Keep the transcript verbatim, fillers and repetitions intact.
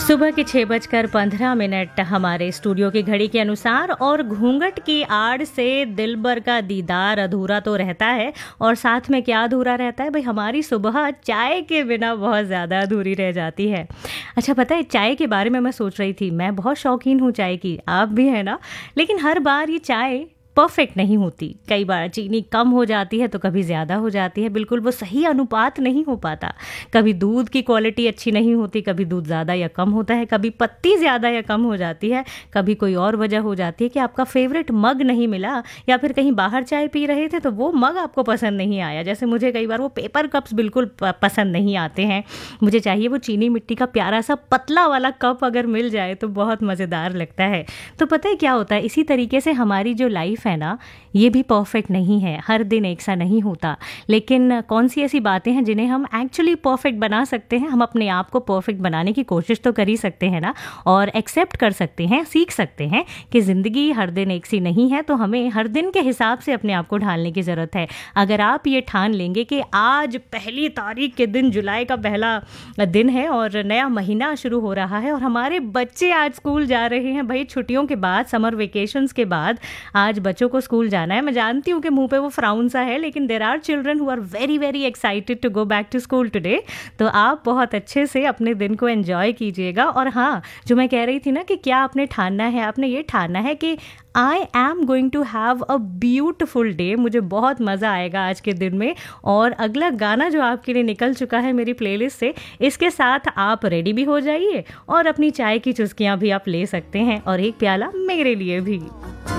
सुबह के छः बजकर पंद्रह मिनट हमारे स्टूडियो की घड़ी के अनुसार, और घूंघट की आड़ से दिलबर का दीदार अधूरा तो रहता है। और साथ में क्या अधूरा रहता है भाई, हमारी सुबह चाय के बिना बहुत ज़्यादा अधूरी रह जाती है। अच्छा पता है, चाय के बारे में मैं सोच रही थी, मैं बहुत शौकीन हूँ चाय की, आप भी है ना। लेकिन हर बार ये चाय परफेक्ट नहीं होती। कई बार चीनी कम हो जाती है तो कभी ज़्यादा हो जाती है, बिल्कुल वो सही अनुपात नहीं हो पाता। कभी दूध की क्वालिटी अच्छी नहीं होती, कभी दूध ज़्यादा या कम होता है, कभी पत्ती ज़्यादा या कम हो जाती है, कभी कोई और वजह हो जाती है कि आपका फेवरेट मग नहीं मिला, या फिर कहीं बाहर चाय पी रहे थे तो वो मग आपको पसंद नहीं आया। जैसे मुझे कई बार वो पेपर कप्स बिल्कुल पसंद नहीं आते हैं, मुझे चाहिए वो चीनी मिट्टी का प्यारा सा पतला वाला कप अगर मिल जाए तो बहुत मज़ेदार लगता है। तो पता है क्या होता है, इसी तरीके से हमारी जो लाइफ है ना, ये भी परफेक्ट नहीं है, हर दिन एक सा नहीं होता। लेकिन कौन सी ऐसी बातें हैं जिन्हें हम एक्चुअली परफेक्ट बना सकते हैं। हम अपने आप को परफेक्ट बनाने की कोशिश तो कर ही सकते हैं ना, और एक्सेप्ट कर सकते हैं, सीख सकते हैं कि ज़िंदगी हर दिन एक सी नहीं है, तो हमें हर दिन के हिसाब से अपने आप को ढालने की ज़रूरत है। अगर आप ये ठान लेंगे कि आज पहली तारीख के दिन जुलाई का पहला दिन है और नया महीना शुरू हो रहा है, और हमारे बच्चे आज स्कूल जा रहे हैं, भाई छुट्टियों के बाद, समर वेकेशंस के बाद आज बच्चों को स्कूल जाना है। मैं जानती हूँ कि मुंह पे वो फ्राउन सा है, लेकिन there are children who are very very excited to go back to school today. तो आप बहुत अच्छे से अपने दिन को एंजॉय कीजिएगा। और हाँ, जो मैं कह रही थी ना कि क्या आपने ठानना है, आपने ये ठानना है कि I am going to have a beautiful day, मुझे बहुत मज़ा आएगा आज के दिन में। और अगला गाना जो आपके लिए निकल चुका है मेरी प्लेलिस्ट से, इसके साथ आप रेडी भी हो जाइए और अपनी चाय की चुस्कियाँ भी आप ले सकते हैं, और एक प्याला मेरे लिए भी।